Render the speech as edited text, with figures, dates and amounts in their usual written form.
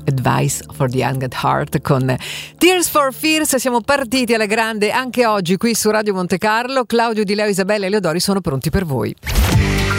Advice for the Young at Heart con Tears for Fears. Siamo partiti alla grande anche oggi qui su Radio Monte Carlo. Claudio Di Leo, Isabella e Leodori sono pronti per voi.